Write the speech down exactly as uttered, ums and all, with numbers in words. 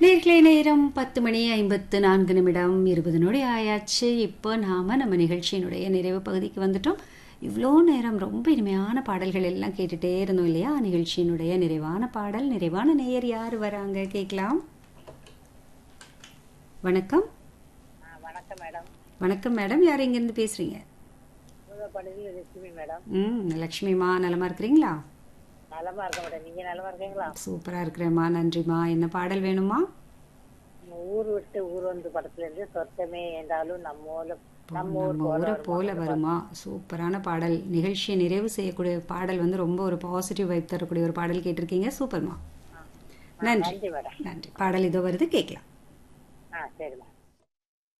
நேர்களை நேரம் பத்து மணி ஐம்பத்து நான்கு நிமிடம் இருபது நொடி ஆயாச்சு. இப்போ நாம நம்ம நிகழ்ச்சியினுடைய நிறைவு பகுதிக்கு வந்துட்டோம். இவ்வளோ நேரம் ரொம்ப இனிமையான பாடல்கள் எல்லாம் கேட்டுட்டே இருந்தோம் இல்லையா? நிகழ்ச்சியினுடைய நிறைவான பாடல், நிறைவான நேயர் யார் வராங்க கேட்கலாம். வணக்கம். வணக்கம் மேடம். வணக்கம் மேடம், யார் இங்கேருந்து பேசுறீங்க? லட்சுமி மேடம். ம் லக்ஷ்மிமா, நலமா இருக்கிறீங்களா? நலமா இருக்க மேடம். நீங்க நலமா இருக்கீங்களா? சூப்பரா இருக்கிறேம்மா, நன்றிம்மா. என்ன பாடல் வேணுமா? ஊர் விட்டு ஊர் வந்து படத்துல இருந்து சொர்க்கமே என்றாலும் நம்ம ஊர்ல நம்ம ஊர் நம்ம ஊரை போல வருமா. சூப்பரான பாடல். நிகழ்ச்சியை நிறைவு செய்யக்கூடிய பாடல் வந்து ரொம்ப ஒரு பாசிட்டிவ் வைப் தரக்கூடிய ஒரு பாடல் கேட்டிருக்கீங்க. சூப்பர்மா, நன்றி. நன்றி மேடம். நன்றி. பாடல் இதோ வருது, கேட்கலாம். ஆ சரிம்மா.